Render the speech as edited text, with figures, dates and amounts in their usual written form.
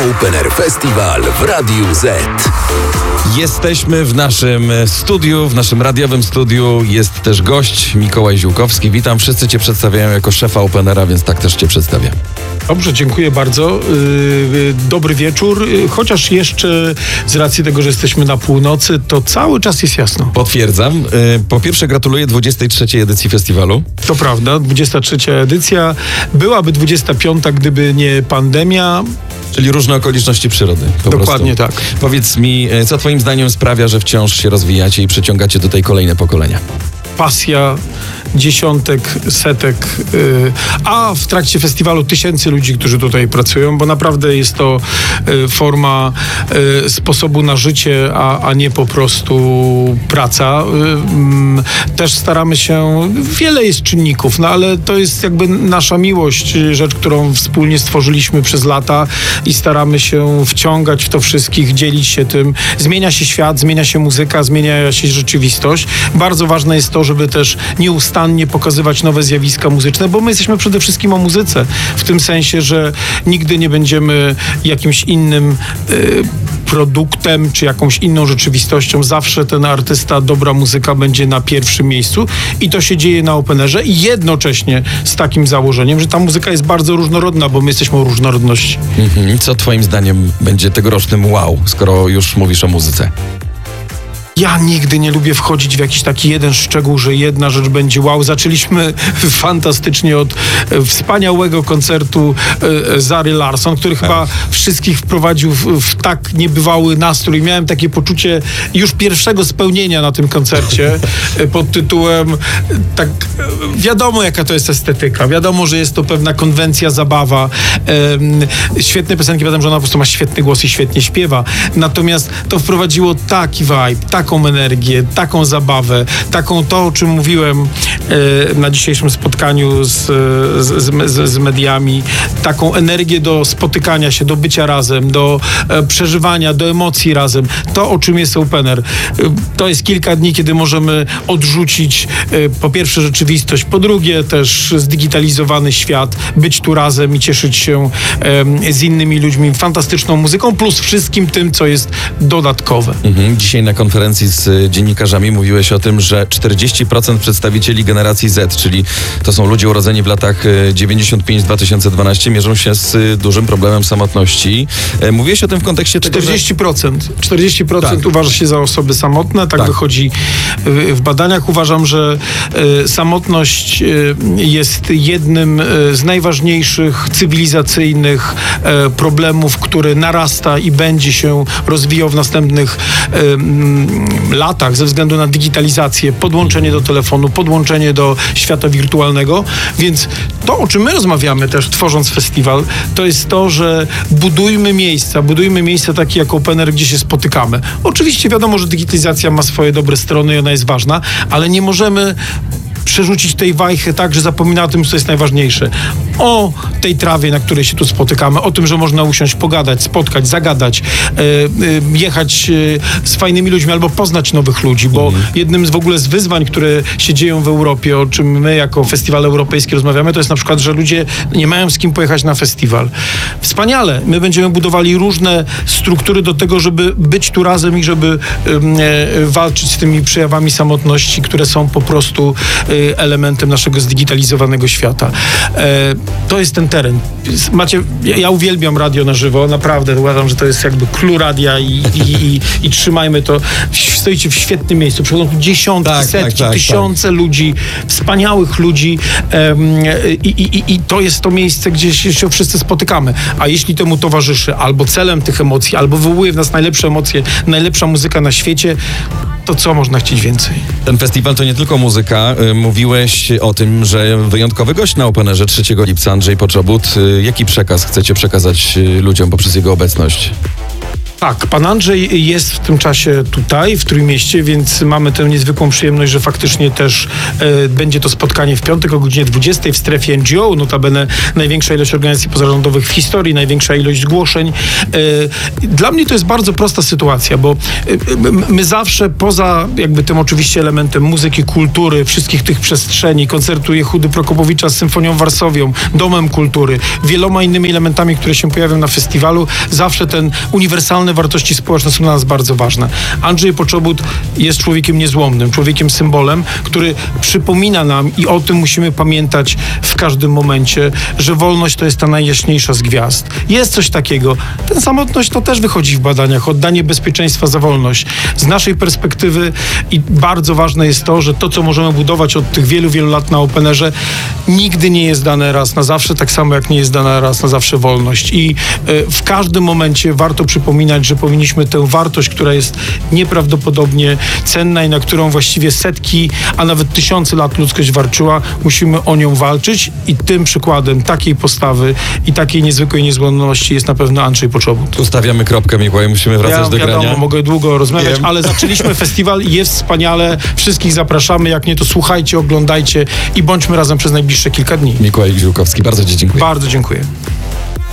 Open Air Festival w Radiu Z. Jesteśmy w naszym studiu, w naszym radiowym studiu. Jest też gość Mikołaj Ziółkowski. Witam, wszyscy Cię przedstawiają jako szefa Openera, więc tak też Cię przedstawię. Dobrze, dziękuję bardzo. Dobry wieczór. Chociaż jeszcze z racji tego, że jesteśmy na północy, to cały czas jest jasno. Potwierdzam. Po pierwsze gratuluję 23. edycji festiwalu. To prawda, 23. edycja. Byłaby 25, gdyby nie pandemia. Czyli różne okoliczności przyrody. Dokładnie tak. Powiedz mi, co Twoim zdaniem sprawia, że wciąż się rozwijacie i przyciągacie tutaj kolejne pokolenia? Pasja dziesiątek, setek, a w trakcie festiwalu tysięcy ludzi, którzy tutaj pracują, bo naprawdę jest to forma sposobu na życie, a nie po prostu praca. Też staramy się, wiele jest czynników, no ale to jest jakby nasza miłość, rzecz, którą wspólnie stworzyliśmy przez lata i staramy się wciągać w to wszystkich, dzielić się tym. Zmienia się świat, zmienia się muzyka, zmienia się rzeczywistość. Bardzo ważne jest to, żeby też nieustannie pokazywać nowe zjawiska muzyczne, bo my jesteśmy przede wszystkim o muzyce. W tym sensie, że nigdy nie będziemy jakimś innym produktem, czy jakąś inną rzeczywistością. Zawsze ten artysta, dobra muzyka będzie na pierwszym miejscu i to się dzieje na Openerze i jednocześnie z takim założeniem, że ta muzyka jest bardzo różnorodna, bo my jesteśmy o różnorodności. Co Twoim zdaniem będzie tegorocznym wow, skoro już mówisz o muzyce? Ja nigdy nie lubię wchodzić w jakiś taki jeden szczegół, że jedna rzecz będzie wow. Zaczęliśmy fantastycznie od wspaniałego koncertu Zary Larsson, który chyba wszystkich wprowadził w tak niebywały nastrój. Miałem takie poczucie już pierwszego spełnienia na tym koncercie pod tytułem tak, wiadomo jaka to jest estetyka, wiadomo, że jest to pewna konwencja, zabawa. Świetne piosenki, wiadomo, że ona po prostu ma świetny głos i świetnie śpiewa. Natomiast to wprowadziło taki vibe, taką energię, taką zabawę, taką to, o czym mówiłem na dzisiejszym spotkaniu z mediami, taką energię do spotykania się, do bycia razem, do przeżywania, do emocji razem. To, o czym jest Open Air. To jest kilka dni, kiedy możemy odrzucić po pierwsze rzeczywistość, po drugie też zdigitalizowany świat, być tu razem i cieszyć się z innymi ludźmi, fantastyczną muzyką, plus wszystkim tym, co jest dodatkowe. Dzisiaj na konferencji z dziennikarzami mówiłeś o tym, że 40% przedstawicieli generacji Z, czyli to są ludzie urodzeni w latach 95-2012, mierzą się z dużym problemem samotności. Mówiłeś o tym w kontekście tego, 40% tak. Uważa się za osoby samotne, tak wychodzi w badaniach. Uważam, że samotność jest jednym z najważniejszych cywilizacyjnych problemów, który narasta i będzie się rozwijał w następnych latach ze względu na digitalizację, podłączenie do telefonu, podłączenie do świata wirtualnego, więc to, o czym my rozmawiamy też tworząc festiwal, to jest to, że budujmy miejsca takie jak Open Air, gdzie się spotykamy. Oczywiście wiadomo, że digitalizacja ma swoje dobre strony i ona jest ważna, ale nie możemy przerzucić tej wajchy tak, że zapomina o tym, co jest najważniejsze. O tej trawie, na której się tu spotykamy, o tym, że można usiąść, pogadać, spotkać, zagadać, jechać z fajnymi ludźmi albo poznać nowych ludzi, bo jednym z w ogóle z wyzwań, które się dzieją w Europie, o czym my jako Festiwal Europejski rozmawiamy, to jest na przykład, że ludzie nie mają z kim pojechać na festiwal. Wspaniale. My będziemy budowali różne struktury do tego, żeby być tu razem i żeby walczyć z tymi przejawami samotności, które są po prostu elementem naszego zdigitalizowanego świata. To jest ten teren. Ja uwielbiam radio na żywo, naprawdę uważam, że to jest jakby clue radia i trzymajmy to. Stoicie w świetnym miejscu. Przychodzą tu dziesiątki, setki, tysiące ludzi, wspaniałych ludzi i to jest to miejsce, gdzie się wszyscy spotykamy. A jeśli temu towarzyszy albo celem tych emocji, albo wywołuje w nas najlepsze emocje, najlepsza muzyka na świecie, to co można chcieć więcej? Ten festiwal to nie tylko muzyka. Mówiłeś o tym, że wyjątkowy gość na Openerze 3 lipca, Andrzej Poczobut. Jaki przekaz chcecie przekazać ludziom poprzez jego obecność? Tak, pan Andrzej jest w tym czasie tutaj, w Trójmieście, więc mamy tę niezwykłą przyjemność, że faktycznie też będzie to spotkanie w piątek o godzinie 20 w strefie NGO, notabene największa ilość organizacji pozarządowych w historii, największa ilość zgłoszeń. Dla mnie to jest bardzo prosta sytuacja, bo my zawsze poza jakby tym oczywiście elementem muzyki, kultury, wszystkich tych przestrzeni, koncertu Jehudy Prokopowicza z Symfonią Warsowią, Domem Kultury, wieloma innymi elementami, które się pojawią na festiwalu, zawsze ten uniwersalne wartości społeczne są dla nas bardzo ważne. Andrzej Poczobut jest człowiekiem niezłomnym, człowiekiem symbolem, który przypomina nam i o tym musimy pamiętać w każdym momencie, że wolność to jest ta najjaśniejsza z gwiazd. Jest coś takiego. Ten samotność to też wychodzi w badaniach. Oddanie bezpieczeństwa za wolność. Z naszej perspektywy i bardzo ważne jest to, że to, co możemy budować od tych wielu, wielu lat na Openerze, nigdy nie jest dane raz na zawsze, tak samo jak nie jest dana raz na zawsze wolność. I w każdym momencie warto przypominać, że powinniśmy tę wartość, która jest nieprawdopodobnie cenna i na którą właściwie setki, a nawet tysiące lat ludzkość walczyła, musimy o nią walczyć i tym przykładem takiej postawy i takiej niezwykłej niezłomności jest na pewno Andrzej Poczobut. Ustawiamy kropkę, Mikołaj, musimy wracać do grania. Wiadomo, mogę długo rozmawiać, ale zaczęliśmy festiwal i jest wspaniale. Wszystkich zapraszamy, jak nie to słuchajcie, oglądajcie i bądźmy razem przez najbliższe kilka dni. Mikołaj Ziółkowski, bardzo Ci dziękuję. Bardzo dziękuję.